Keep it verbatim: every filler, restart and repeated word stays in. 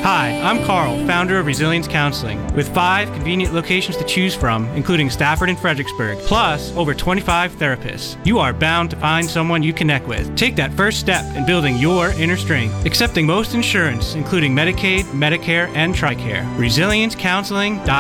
Hi, I'm Carl, founder of Resilience Counseling. With five convenient locations to choose from, including Stafford and Fredericksburg, plus over twenty-five therapists, you are bound to find someone you connect with. Take that first step in building your inner strength. Accepting most insurance, including Medicaid, Medicare, and TRICARE. resilience counseling dot